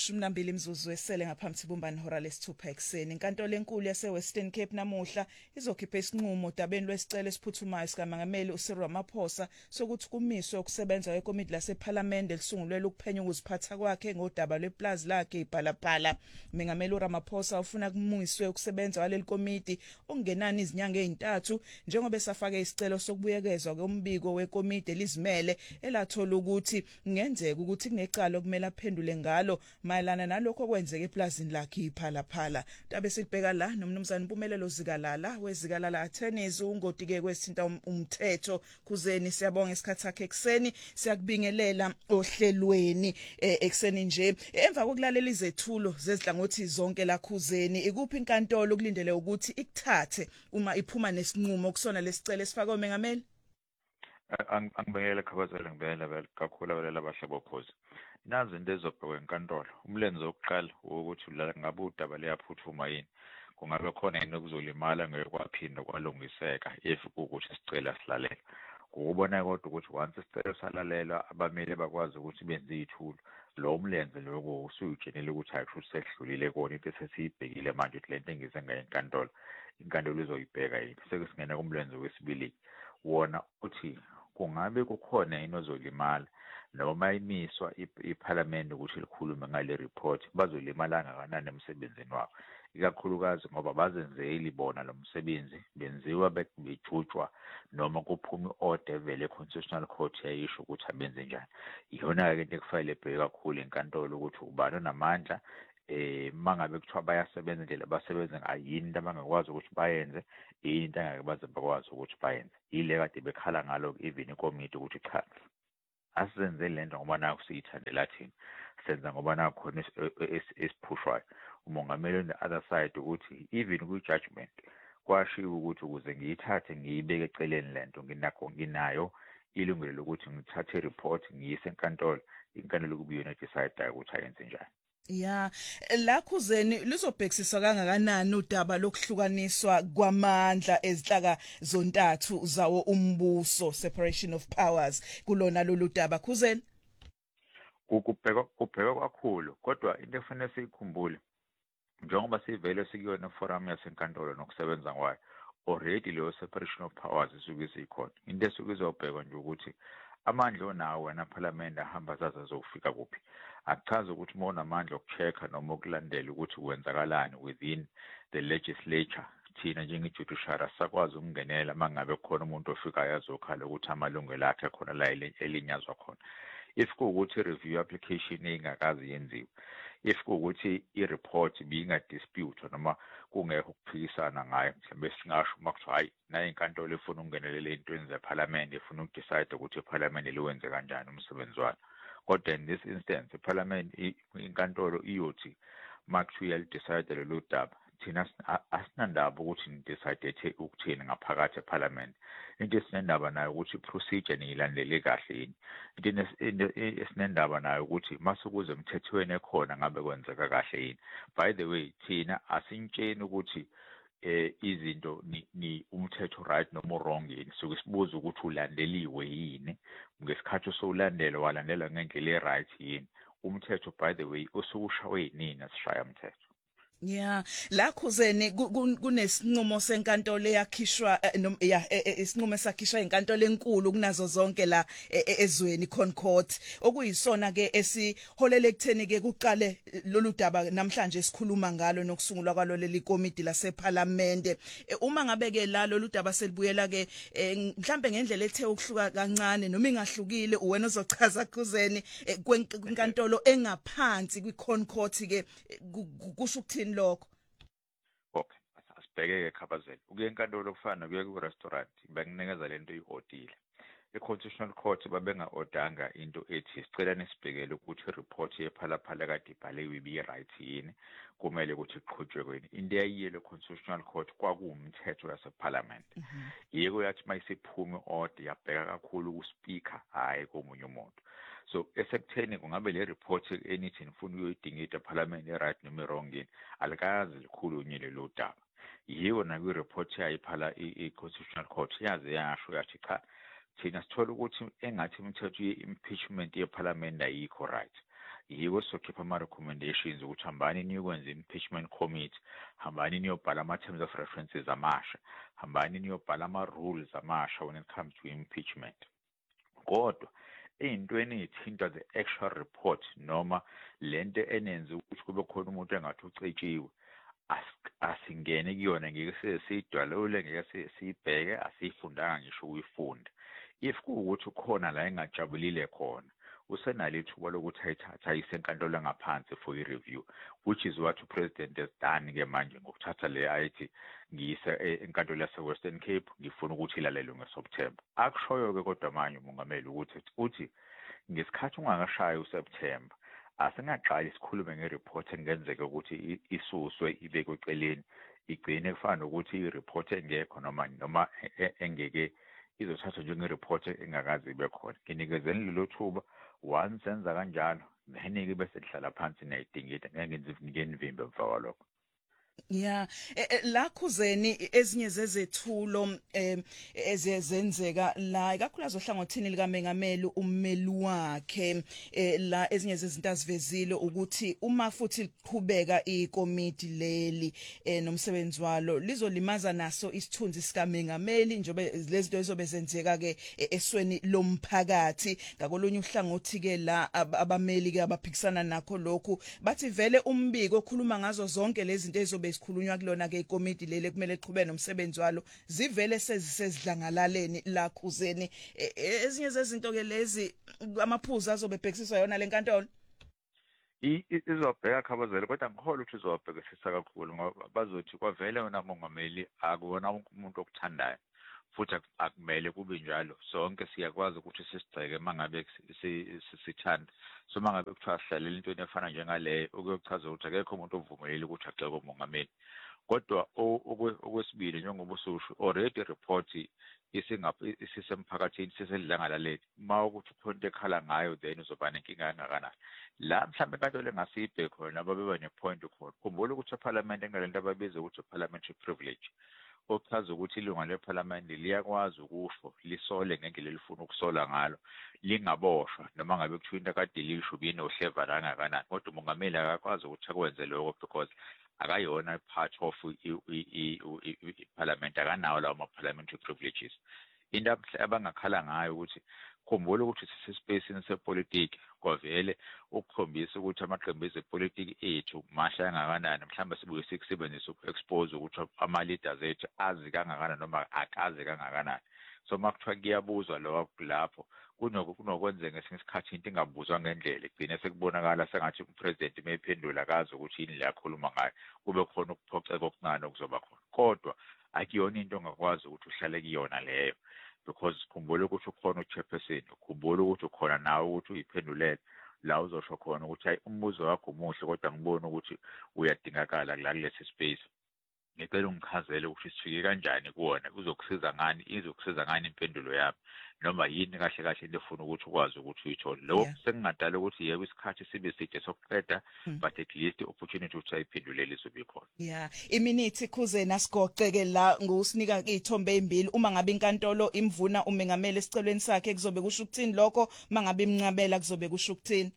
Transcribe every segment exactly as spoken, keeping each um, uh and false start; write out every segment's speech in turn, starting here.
ishumi nambili imzuzu esele ngaphambi sibumbani hora lesithupha ekseni. Inkantolo enkulu yase Western Cape namuhla izokhipha isinqumo dabeni lwesicelo esiphuthumayo sikaMongameli uCyril Ramaphosa sokuthi kumiswe ukusebenza kwekomiti lasePhalamende elisungulwe ukuphenya ukuziphatha kwakhe ngodaba lweplazi lakhe iBhalaphala. Mongameli uRamaphosa ufuna kumiswe ukusebenza kwaleli komiti okungenani izinyanga ezintathu njengoba esafake isicelo sokubuyekezwa kombiko wekomiti elizimele elathola ukuthi ngenzeka ukuthi kunecala okumele aphendule ngalo mayelana nalokho okwenzeka eplazini lakhe iPhalaphala. Tabe silibheka la nomnumzana Mpumelelo Zikalala wezikalala attorneys ungotike kwesithinta umthetho Khuzeni. Siyabonga isikhathi sakhe ekseni, siyakubingelela ohlelweni ekseni nje. Emva kokulalela izethulo zezihlangothi zonke la Khuzeni, ikuphi inkantolo kulindele ukuthi ikuthathe uma iphuma nesinqumo kusona lesicelo esifakwe uMongameli? Angibekele Khabazela ngibekele vele kakhulu abalela abahlebo ophosi. Nazi into ezobhekwa enkantolo. Umlenze wokuqala ukuthi ulala ngabe udaba liyaphuthuma yini. Kungabe khona yini okuzolimala ngeke kwaphinda kwalungiseka if ukuthi isicelo silalela. Ukubona kodwa ukuthi once isicelo salalela abamele bakwazi ukuthi benze ithulo. Lo mlenze lokho usuyutshenile ukuthi akusho sehlulile kona into esesiyibhekile manje ukuthi lento engize ngayo enkantolo. Inkantolo izoyibheka yini. Sekusingena kumlenze wesibili wona uthi kungabe kukhona yini ozolimala noma imiswa iPhalamende ukuthi likhulume ngale report bazolimala kangakanani emsebenzini wabo, ikakhulukazi ngoba bazenzeli bona lo msebenzi benziwa bejutshwa noma kuphuma iorder vele eConstitutional Court yayisho ukuthi abenze njani. Iyona ke into ekufanele ebheke kakhulu enkantolo ukuthi ubani onamandla eh mangabe kuthiwa bayasebenza nje labasebenza ngayini into abangakwazi ukuthi bayenze, yini into angeke baze bakwazi ukuthi bayenze. Yile kade bekhala ngalo even ikomiti ukuthi cha asizenze lento ngoba naku siyithandela thina, senza ngoba naku khona esiphushwayo. Umongameli on the other side ukuthi even ku judgment kwashiwo ukuthi ukuze ngiyithathe ngiyibeke eceleni lento nginakho nginayo ilungelo lokuthi ngithathe report ngiyise enkantolo, inkantolo kubiyona decide ukuthi ayenze njani. Ya, la Khuzeni lizobhekisisa kangakanani udaba lokuhlukaniswa kwamandla ezinhlaka zontathu zawo umbuso, separation of powers, kulona lolu daba Khuzeni? Ukubheka kubheka kakhulu kodwa into efanele sikhumbule njengoba sivele sikuyona forum yasenkantolo nokusebenza kwayo already leyo separation of powers isuke isikhona. Into esuke izobhekwa nje ukuthi amandla onawo wena Parliament ahamba zaza zofika kuphi. Akuchaza ukuthi mona amandla okuchecka noma ukulandela ukuthi kwenzakalani within the legislature. Thina njengejudiciary sakwazi ukungenela mangabe khona umuntu ofika yazokhala ukuthi amalungelo akhe khona la elinyazwa khona. If kuukuthi review application ingakazi yenziwe, if kuukuthi i-report binga dispute noma kungekho ukuphikisana ngayo, mhlawumbe singasho makuthiwa hayi na inkantolo ifuna ukungenelela intweni zeParliament ifuna ukudecide ukuthi iParliament liwenze kanjani umsebenzi wayo. Kodwa in this instance iParliament inkantolo iyothi makuthiwa iyalidecide lolu daba, thina asinandaba ukuthi nidecide ukuthini ngaphakathi eParliament. Into esinendaba nayo ukuthi procedure niyilandele kahle yini. Into esinendaba nayo ukuthi masukuze emthethweni ekhona ngabe kwenzeka kahle yini. By the way, thina asintsheni ukuthi eh izinto ni umthetho right noma wrong yini, suke sibuza ukuthi ulandeliwe yini, ngesikhathi usowulandela walandela ngendlela eright yini. Umthetho by the way usukushawe nini asishaya umthetho. Yeah, la Khuzeni kunesinqumo senkantolo eyakhishwa ya isinqumo sakhishwa inkantolo enkulu kunazo zonke la ezweni Concord okuyisona ke esiholele ekutheni ke kuqale lolu daba namhlanje sikhuluma ngalo nokusungulwa kwalo leli komiti lasePhalamende. Uma ngabe ke la lolu daba selibuyela ke mhlambe ngendlela ethe ukuhluka kancane noma ingahlukile uwena ozochaza Khuzeni kwenkantolo engaphansi kwiConcord ke kusho ukuthini lokho? Okay, asibheke ke Khabazela. Ukuye enkantolo kufana kuye ku restaurant bakunikeza lento ihotile. eConstitutional Court babenga odanga into ethi sicela nisibhekele ukuthi ireport yePhalaphala kade ibhaliwe ibi right yini, kumele ukuthi iqhutshwe kweni. Into yayiyele Constitutional Court kwakuwumthetho yaseParliament. Yiko yathi mayisiphume order yabheka kakhulu ku speaker hayi komunye umuntu. So esekutheni kungabe le report enithi nifuna uyoyidingida eParliament right noma wrong yini, alikazi likhulunywe lelo daba. Yiko na kwi report yayiphala iConstitutional Court yaze yasho yathi cha thina sithola ukuthi engathi imithetho ye-impeachment yeParliament ayikho right. yiko sokhipha ama recommendations ukuthi hambani niyokwenza impeachment committee, hambani niyobhala ama terms of references amasha, hambani niyobhala ama rules amasha when it comes to impeachment. Kodwa eyintweni ithinta the actual report noma lento enenze ukuthi kube khona umuntu engathi ucetshiwe, asingene kuyona ngeke siyidwalule, ngeke siyibheke, asifundanga ngisho ukuyifunda. If kuwukuthi khona la engajabulile khona, usenalo ithuba lokuthi ayithatha isenkantolo ngaphansi for i-review, which is what upresident has done ke manje ngokuthatha le ayithi ngiyise enkantolo yase-Western Cape, ngifuna ukuthi ilalelwe ngeSeptember. Akushoyo ke kodwa manje umongameli ukuthi uthi ngesikhathi ungakashayi uSeptember asingaqali sikhulume ngereport engenzeka ukuthi isuswe ibekwe eceleni, igcine kufana nokuthi ireport engekho noma noma engeke izothathwa njengereport engakazi ibe khona. Nginikezeni lelo thuba, once senza kanjalo ngenike bese sihlala phansi nayidingida ngeke ngizinike imvimbe emva kwalokho. Yeah, la Khuzeni ezinye zezethulo em ezenzeka la ikakhulu zohlangothini lika Mengameli ummeli wakhe la ezinye zezinto azivezile ukuthi uma futhi liqhubeka ikomiti leli nomsebenzi walo lizolimaza naso isithunzi sika Mengameli njobe lezinto ezobe zenzeka ke esweni lomphakathi. Ngakolunye uhlangothi ke la abameli ke abaphikisana nakho lokhu bathi vele umbiko okhuluma ngazo zonke lezi zinto ezobe sikhulunywa kulona ke ikomiti lele kumele liqhubeke nomsebenzi walo zivele sezidlangalaleni la Khuzeni. Ezinye zezinto ke lezi amaphuzu azobebhekisiswa yona lenkantolo izobheka khabazela, kodwa ngihola ukuthi izobhekisisa kakhulu ngoba bazothi kwavele wona mongameli akuwona umuntu okuthandayo futhi akumele kube njalo. Sonke siyakwazi ukuthi sisigceke mangabe sisithanda, so mangabe kuthiwa sihlalela into efana njengaleyo ukuyochaza ukuthi akekho umuntu ovumelile ukuthi agxeke umongameli. Kodwa okwesibili njengoba ususho already report isisemphakathini sisedlangalaleni, ma ukuthi khona into ekhala ngayo then uzoba nenkinga engakanani. La mhlambe inkantolo engasibhe khona babeba nepoint khona, khumbula ukuthi eParliament engalento ababiza ukuthi parliamentary privilege, okuchaza ukuthi ilunga leParliament liyakwazi ukusho lisole ngendlela elifuna ukusola ngalo, lingaboshwa noma ngabe kuthiwa into akade lisho binohleva la kangakanani. Kodwa umongameli akakwazi ukuthi akwenze lokho because akayona part of iParliament, akanawo lawo ma-parliamentary privileges. Into abangakhala ngayo ukuthi khumbula ukuthi sisespacini sepolitiki, kwavele ukukhombisa ukuthi amaqembu ezepolitiki ethu masha kangakanani, mhlawumbe sibuye sikusebenzisa uku-expose ukuthi ama-leaders ethu azi kangakanani noma akazi kangakanani. So makuthiwa kuyabuzwa lokho lapho kunokwenzeka ngesinye isikhathi into ingabuzwa ngendlela, igcine sekubonakala sengathi upresident mayiphendula akazi ukuthi yini le yakhuluma ngayo, kube khona ukuphoceka okuncane okuzoba khona. Kodwa akuyona into ongakwazi ukuthi uhlale kuyona leyo, because khumbula ukuthi ukhona uchairperson, khumbula ukuthi ukhona nawe ukuthi uyiphendulele la uzosho khona ukuthi hayi umbuzo wakho muhle kodwa ngibona ukuthi uyadingakala la kulesi space. Ngicela ungichazele ukuthi sifike kanjani kuwona, kuzokusiza ngani, izokusiza ngani impendulo yami, noma yini kahle kahle into efuna ukuthi ukwazi ukuthi uyithole. Lokho sekungadala ukuthi yebo isikhathi sibe side sokuqeda, but at least opportunity ukuthi ayiphendulele izobe ikhona. Yeah, iminithi Khuzeni asigoqeke la ngusinika izithombe ezimbili. Uma ngabe inkantolo imvuna umengameli esicelweni sakhe kuzobe kusho ukuthini lokho, mangabe imncabela kuzobe kusho ukuthini?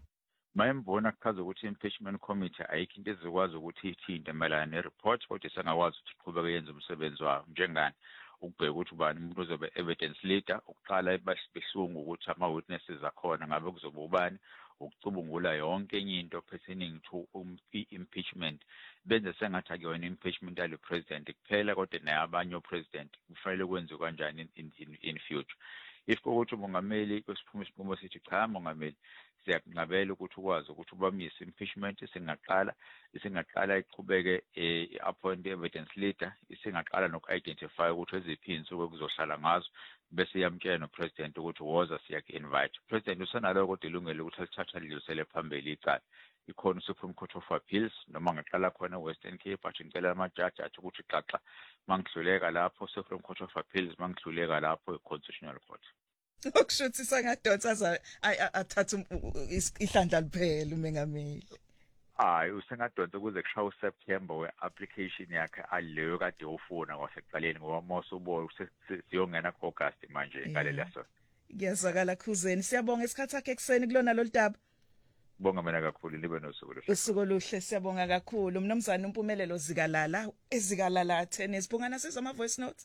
Mayembona kuchaza ukuthi impeachment committee ayikho into ezokwazi ukuthi ithinte mayelana nereport, kodwa sengakwazi ukuthi iqhubeke yenze umsebenzi wayo njengani ukubheka ukuthi ubani umuntu ozobe evidence leader, ukuqala behlungu ukuthi ama witnesses akhona ngabe kuzobe ubani, ukucubungula yonke enye into pertaining to impeachment. Benze sengathi akuyona impeachment yalo president kuphela kodwa naye abanye opresident kufanele kwenziwe kanjani in, in, in future. If ukuthi umongameli kwesiphuma isinqumo sithi cha mongameli siyakunqabela ukuthi ukwazi ukuthi ubamise impeachment, isingaqala isingaqala iqhubeke appoint evidence leader, isingaqala noku-identify ukuthi eziphi insuku kuzohlala ngazo, bese yamtshela nopresident ukuthi woza siyaku-invite. President usenalo kodwa ilungelo ukuthi alithatha lidlulisele phambili icala. Ikhona uSupreme Court of Appeals noma ngaqala khona eWestern Cape athi ngicela amajaji athi ukuthi xaxa mangihluleka lapho Supreme Court of Appeals, mangihluleka lapho eConstitutional Court. Okushuthi sangadonsa athatha ihlandla liphela umengameli. Hayi usengadonsa ukuze kushaya uSeptember we-application yakhe aleyo kade ufuna kwasekuqaleni ngoba mose ubo siyongena ku-August manje ngale leso. Ngiyazwakala Khuzeni, siyabonga isikhathi sakhe ekseni kulona lo daba. Bonga mina kakhulu libe nosuku oluhle. Usuku oluhle siyabonga kakhulu mnumzane uMpumelelo Zikalala ezikalala ten sibongana sizwa ama voice notes.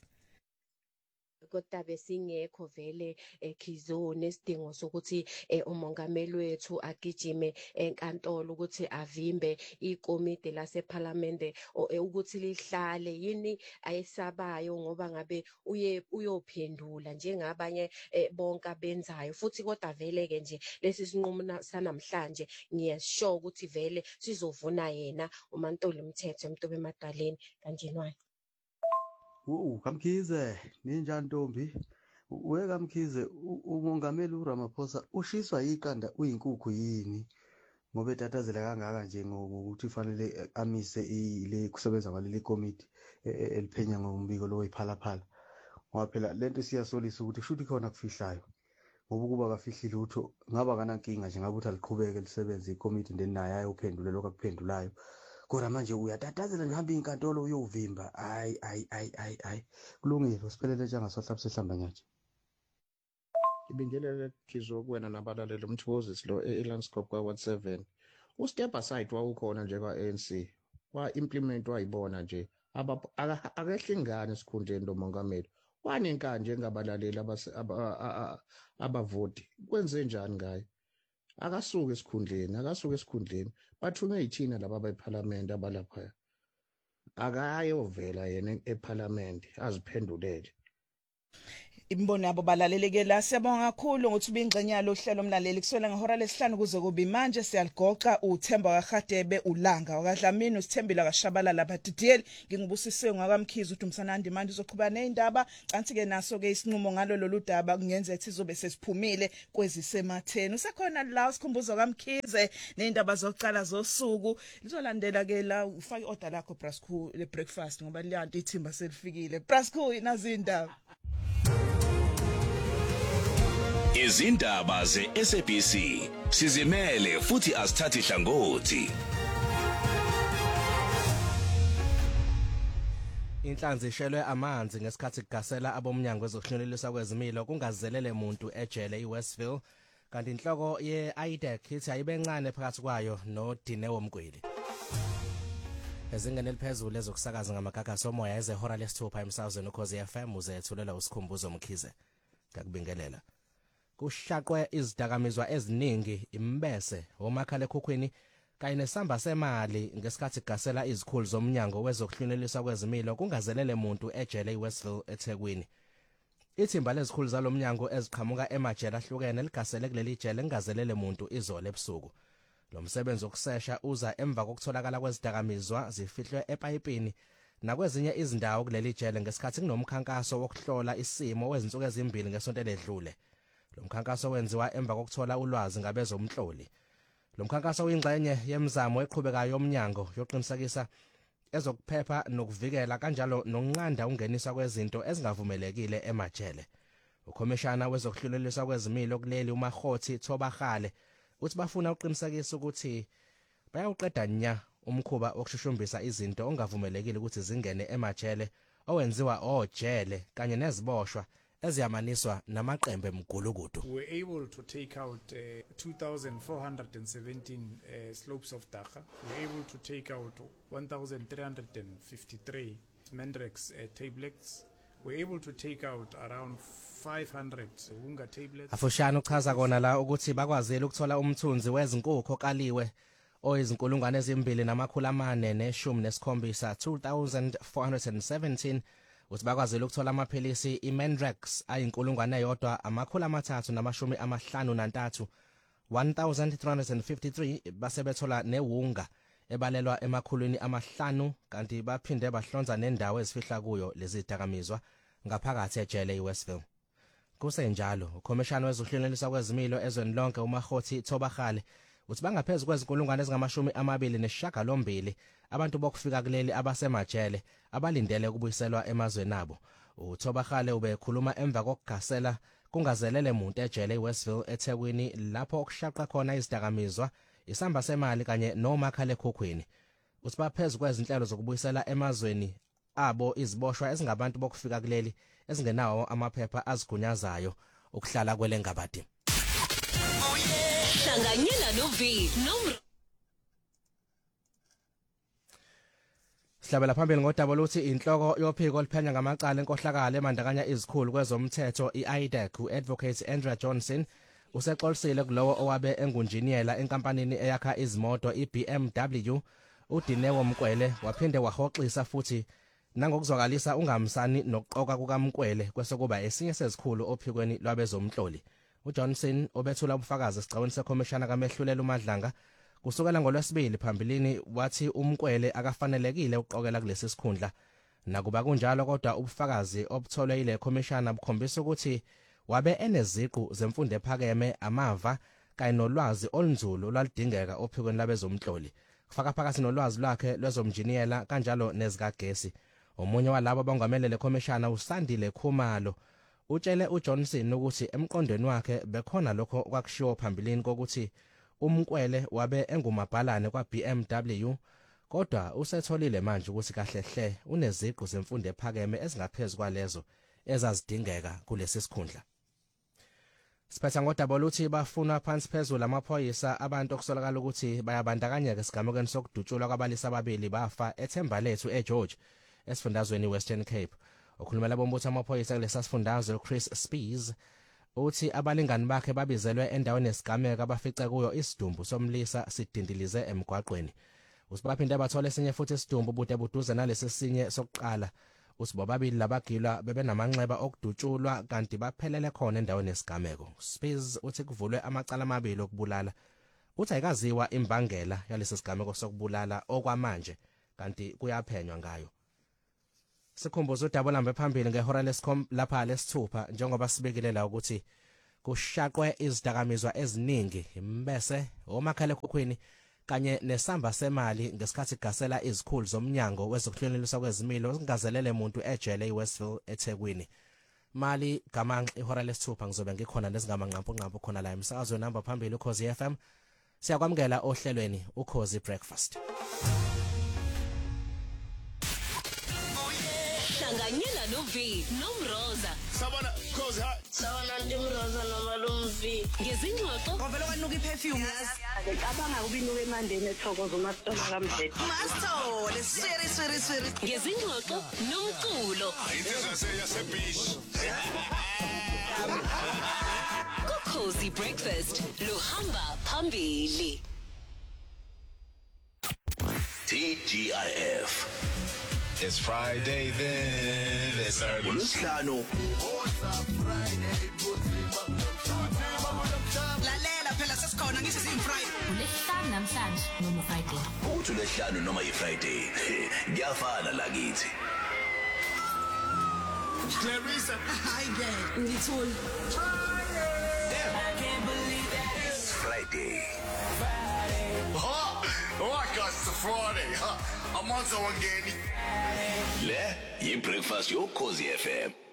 Kodwa besingekho vele ekhizo nesidingo sokuthi umongameli wethu agijime enkantolo ukuthi avimbe ikomiti laseParliament ukuthi lihlale yini ayisabayo ngoba ngabe uye uyophendula njengabanye bonke abenzayo futhi kodwa vele ke nje lesi sinqumo sanamhlanje ngiyasho ukuthi vele sizovuna yena uMantoli Mthetho eMtobe Madaleni kanjenwayo. U Kamkhize ninjani Ntombi we Kamkhize umongameli uRamaphosa ushiswa iqanda uyinkukhu yini ngoba etatazela kangaka nje ngokuthi fanele amise ile kusebenza ngaleli committee eliphenya ngombiko lo wephalaphala ngoba phela lento siyasolisa ukuthi shuthi khona kufihlayo ngoba kuba kafihlile utho ngaba kana nkinga nje ngabe uthi aliqhubeke lisebenze icommittee ndenaye ayophendula lokho akuphendulayo. Kodwa manje uyatatazela nje hamba inkantolo uyovimba ay ay ay ay ay kulungile usiphelele njengasohlapha sehlamba nyathi. Ibingelele Khizo kuwena nabalaleli umthozisi lo eLandscape kwa one seven u step aside wawukhona nje kwa A N C wa implement wayibona nje akahlingane esikhundleni lomongameli waninka nje ngabalaleli abavoti kwenze njani ngaye akasuke esikhundleni akasuke esikhundleni bathume ithina laba beParliament abalapha akayovela yena eParliament aziphendulele. Imbono yabo balaleleke la siyabonga kakhulu ngokuthi ubingcenyalo uhlelo omlaleli kuswela ngehora lesihlanu kuze kube manje siyaligoqa uThemba kaHadebe ulanga wakadlamini usithembile kashabalala badidiyeli ngingibusisiwe ngakwamkhize ukuthi umsanandi manje uzoqhubana nezindaba kanti ke naso ke isinqumo ngalo lolu daba kungenza ethi izobe sesiphumile kwezisematheni usekhona la usikhumbuzo kaMkhize nezindaba zokuqala zosuku lizolandela ke la ufake order lakho Brasco le breakfast ngoba liyanti ithimba selifikile Brasco inazi indaba. Izindaba ze-S A B C sizimele futhi asithathi hlangothi. Inhlanzi ishelwe amanzi ngesikhathi kugasela abomnyango wezokuhlonelisa kwezimilo kungazelele umuntu ejele iWestville kanti inhloko ye-I D E C ithi ayibencane phakathi kwayo noDinewo Mgweli. Ezingene liphezulu ezokusakaza ngamagagasi omoya ezehora lesithupha emsakazweni ukhozi F M uzethulela usikhumbuzo Mkhize. Ngakubingelela. Kushaqwe izidakamizwa eziningi imbese omakhala ekhukhwini kanye nesamba semali ngesikhathi kugasela izikhulu zomnyango wezokuhlonelisa kwezimilo kungazelele umuntu ejele iWestville eThekwini. Ithimba lezikhulu zalomnyango eziqhamuka emajele ahlukene ligasele kuleli jele lingazelele umuntu izolo ebusuku. Lo msebenzi wokusesha uza emva kokutholakala kwezidakamizwa zifihlwe epayipini nakwezinye izindawo kuleli jele ngesikhathi kunomkhankaso wokuhlola isimo wezinsuku ezimbili ngesonto ledlule. Lo mkhankaso wenziwa emva kokuthola ulwazi ngabezomhloli. Lo mkhankaso uyingxenye yemizamo eqhubekayo yomnyango yoqinisekisa ezokuphepha nokuvikela kanjalo nokunqanda ungeniswa kwezinto ezingavumelekile emajele. Ukhomishana wezokuhlolelisa kwezimilo kuleli uMakhothi Thobagale uthi bafuna uqinisekisa ukuthi bayawuqeda nya umkhuba wokushushumbisa izinto ongavumelekile ukuthi zingene emajele owenziwa ojele kanye neziboshwa eziyamaniswa namaqembe emgulukudu. We were able to take out uh, two thousand four hundred seventeen uh, slopes of dagga. We were able to take out one thousand three hundred fifty-three Mendrex uh, tablets. We were able to take out around five hundred Wunga tablets. Afushana uchaza kona la ukuthi bakwazile ukuthola umthunzi wezinkukhu okaliwe oyizinkulungwane ezimbili namakhulu amane neshumi nesikhombisa two thousand four hundred seventeen. Uthi bakwazile ukuthola amaphilisi iMendrex ayinkulungwane eyodwa amakhulu amathathu namashumi amahlanu nantathu one thousand three hundred fifty-three base bethola newunga ebalelwa emakhulwini amahlanu kanti baphinde bahlonza nendawo ezifihla kuyo lezi dakamizwa ngaphakathi ejele iWestville. Kusenjalo ukhomishana wezokuhlonelisa kwezimilo ezweni lonke uMakhothi Thobagale uthi bangaphezulu kwezinkulungwane ezingamashumi amabili nesishiyagalombili abantu bokufika kuleli abasemajele abalindele ukubuyiselwa emazweni abo. uThobagale ubekhuluma emva kokugasela kungazelele umuntu ejele iWestville eThekwini lapho okushaqa khona izidakamizwa isamba semali kanye nomakhala ekhukhwini. Uthi baphezulu kwezinhlelo zokubuyisela emazweni abo iziboshwa ezingabantu bokufika kuleli ezingenawo amaphepha azigunyazayo ukuhlala kwelengabadi. Hlanganyela no V nomro Sihlabela phambili ngodaba oluthi inhloko yophiko oliphenya ngamacala enkohlakalo emandakanya izikhulu kwezomthetho i-I D E C uAdvocate Andrea Johnson usexolisile kulowo owabe engunjiniyela enkampanini eyakha izimoto iB M W uDinewo Mkwele waphinde wahoxisa futhi nangokuzwakalisa ungamsani nokuqoka kukaMkwele kwesokuba esinye sezikhulu ophikweni lwabezomhloli. uJohnson obethula ubufakazi esigcaweni sekhomishana kaMehlulela uMadlanga kusukela ngolwesibili phambilini wathi uMkwele akafanelekile uqokela kulesi sikhundla. Nakuba kunjalo kodwa ubufakazi obutholwe ile khomishana bukhombisa ukuthi wabe eneziqu zemfundo ephakeme, amava kanye nolwazi olunzulu olwalidingeka ophikweni labezomhloli, kufaka phakathi nolwazi lwakhe lwezomjiniyela kanjalo nezikagesi. Omunye walabo abangamele le khomishana uSandile Khumalo utshele uJohnson ukuthi emqondweni wakhe bekhona lokho kwakushiwo phambilini kokuthi uMkwele wabe engumabhalane kwaB M W, kodwa usetholile manje ukuthi kahle hle uneziqu zemfundo ephakeme ezingaphezulu kwalezo ezazidingeka kulesi sikhundla. Siphetha ngodaba oluthi bafuna phansi phezulu amaphoyisa abantu okusolakala ukuthi bayabandakanyeka esigamekweni sokudutshulwa kwabalisa ababili bafa eThembalethu eGeorge esifundazweni Western Cape. Okhulumela bombutho amaphoyisa kulesa sifundazwe Chris Spears uthi abalingani bakhe babizelwe endaweni yesigameko abafice kuyo isidumbu somlisa sidindilize emgwaqweni. Usibaphinde bathola esinye futhi isidumbu bude buduze nalesi sinye sokuqala. Usibobabili labagilwa bebenamanxeba okudutshulwa kanti baphelele khona endaweni yesigameko. Spears uthi kuvulwe amacala amabili okubulala. Uthi ayikaziwa imbangela yalesi sigameko sokubulala okwamanje kanti kuyaphenywa ngayo. Sikhumbuza udaba lambe phambili ngehora lesicom lapha lesithupha njengoba sibekile la ukuthi kushaqwe izidakamizwa eziningi imbese omakhala ekhukhwini kanye nesamba semali ngesikhathi gasela izikhulu zomnyango wezokuhlonelisa kwezimilo singazelele umuntu ejele eWestville eThekwini. Mali gamanqa ihora lesithupha ngizobe ngikhona nezingamanqampu nqampu khona la emsakazo number phambili uKhosi F M. Siyakwamukela ohlelweni uKhosi Breakfast. Hlanganyela no V nomroza Sabona Khosi ha Sabona ndimroza nomalumvi ngezingxoxo Ngivela kwanuka iperfume yazi Ngicabanga ukubinuka emandeni ethokoza uMasitolo kaMdleti Masithole siri siri siri ngezingxoxo nomculo Insizwa yaseBeach Khosi Breakfast luhamba phambili T G I F. It's Friday then. It's early. Ulushlanu. Lalela phela sesikhona ngithi si Friday. Ulehlanu namhlanje noma Friday. Uthi ulehlanu noma yiFriday. Ngiyafana la kithi. Clarissa. Hi there. Ngithuli. I can't believe that it's Friday. Oh, I got the Friday. Huh? I'm on someone getting Le, yi breakfast yo Khosi F M.